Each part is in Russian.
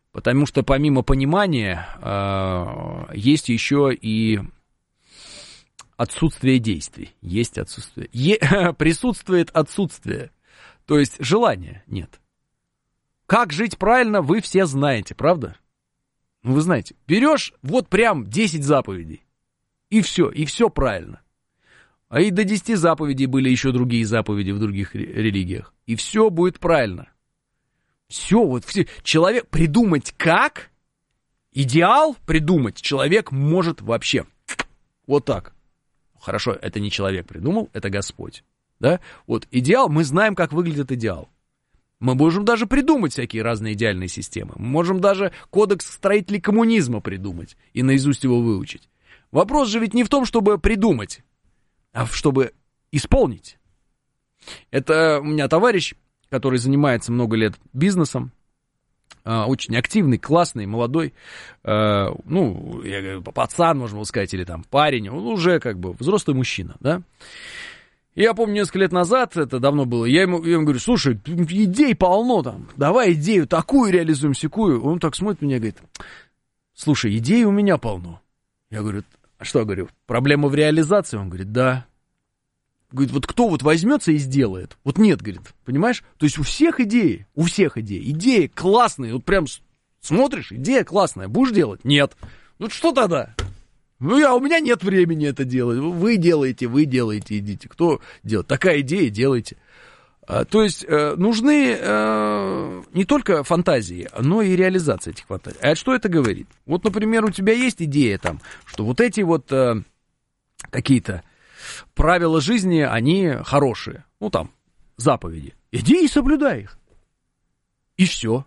Потому что помимо понимания есть еще и отсутствие действий. Есть отсутствие. Присутствует отсутствие. То есть желания нет. Как жить правильно, вы все знаете, правда? Ну, вы знаете, берешь вот прям 10 заповедей. И все правильно. А и до 10 заповедей были еще другие заповеди в других религиях. И все будет правильно. Все, вот все. Человек придумать как? Идеал придумать человек может вообще. Вот так. Хорошо, это не человек придумал, это Господь. Да? Вот идеал, мы знаем, как выглядит идеал. Мы можем даже придумать всякие разные идеальные системы. Мы можем даже кодекс строителей коммунизма придумать и наизусть его выучить. Вопрос же ведь не в том, чтобы придумать, а чтобы исполнить. Это у меня товарищ, который занимается много лет бизнесом, очень активный, классный, молодой, ну, я говорю, пацан, можно сказать, или там парень, он уже как бы взрослый мужчина, да. И я помню, несколько лет назад, это давно было, я ему говорю, слушай, идей полно там, давай идею такую реализуем, сякую. Он так смотрит на меня и говорит, слушай, идей у меня полно. Я говорю, а что, говорю, проблема в реализации? Он говорит, да. Говорит, вот кто вот возьмется и сделает? Вот нет, говорит, понимаешь? То есть у всех идеи, идеи классные, вот прям смотришь, идея классная, будешь делать? Нет. Ну что тогда? Ну, у меня нет времени это делать. Вы делаете, идите. Кто делает? Такая идея, делайте. То есть нужны не только фантазии, но и реализация этих фантазий. А что это говорит? Вот, например, у тебя есть идея там, что вот эти вот какие-то правила жизни, они хорошие. Ну, там, заповеди. Иди и соблюдай их. И все.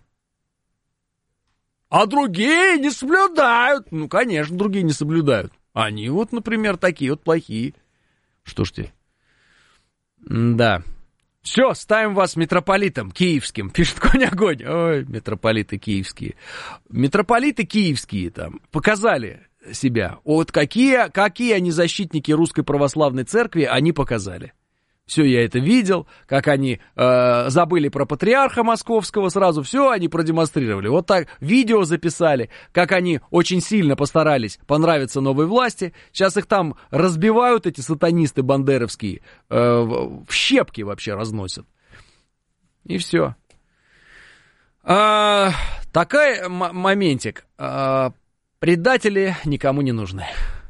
А другие не соблюдают. Ну, конечно, другие не соблюдают. Они вот, например, такие вот плохие. Что ж ты? Да. Все, ставим вас митрополитом киевским. Пишет Конь-огонь. Ой, митрополиты киевские. Митрополиты киевские там показали себя. Вот какие они защитники Русской Православной Церкви, они показали. Все, я это видел, как они забыли про патриарха московского, сразу все они продемонстрировали. Вот так видео записали, как они очень сильно постарались понравиться новой власти. Сейчас их там разбивают, эти сатанисты бандеровские, в щепки вообще разносят. И все. Такой моментик. Предатели никому не нужны.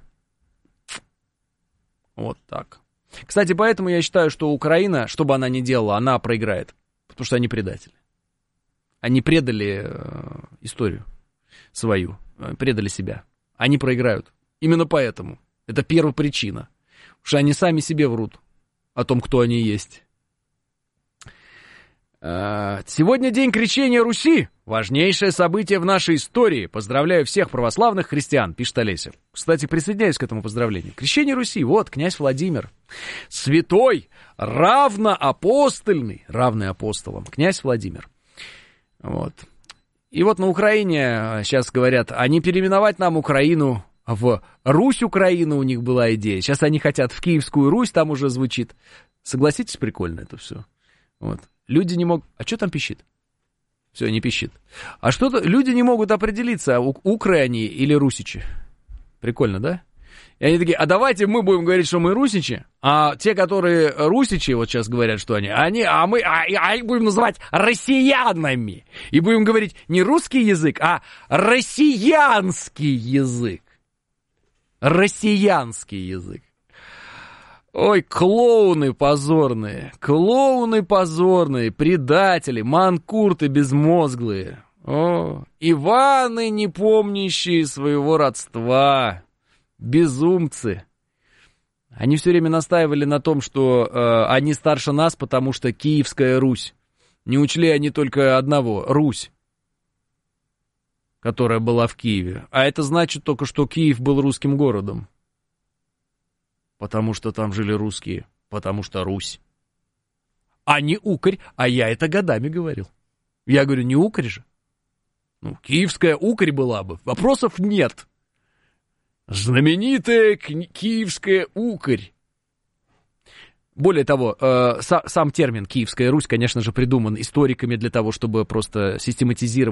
Вот так. Кстати, поэтому я считаю, что Украина, что бы она ни делала, она проиграет. Потому что они предатели. Они предали историю свою, предали себя. Они проиграют. Именно поэтому. Это первопричина. Потому что они сами себе врут о том, кто они есть. Сегодня день крещения Руси. Важнейшее событие в нашей истории. Поздравляю всех православных христиан, пишет Олеся. Кстати, присоединяюсь к этому поздравлению. Крещение Руси, вот, князь Владимир. Святой, равноапостольный, равный апостолам, князь Владимир. Вот. И вот на Украине сейчас говорят, а не переименовать нам Украину в Русь-Украину, у них была идея. Сейчас они хотят в Киевскую Русь, там уже звучит. Согласитесь, прикольно это все. Вот. Люди не могут... А что там пищит? Все, не пищит. А что-то... Люди не могут определиться, укры они или русичи. Прикольно, да? И они такие, а давайте мы будем говорить, что мы русичи, а те, которые русичи, вот сейчас говорят, что они их будем называть россиянами. И будем говорить не русский язык, а россиянский язык. Россиянский язык. Ой, клоуны позорные, предатели, манкурты безмозглые. О, Иваны, не помнящие своего родства, безумцы. Они все время настаивали на том, что они старше нас, потому что Киевская Русь. Не учли они только одного, Русь, которая была в Киеве. А это значит только, что Киев был русским городом. Потому что там жили русские, потому что Русь. А не укрь, а я это годами говорил. Я говорю, не укрь же. Ну, киевская укрь была бы, вопросов нет. Знаменитая киевская укрь. Более того, сам термин «Киевская Русь», конечно же, придуман историками для того, чтобы просто систематизировать